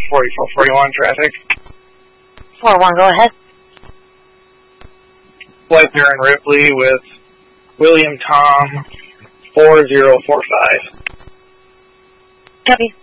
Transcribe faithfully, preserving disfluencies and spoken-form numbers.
forty-four forty-one traffic. four one, go ahead. Flight there in Ripley with William Tom four zero four five. Copy.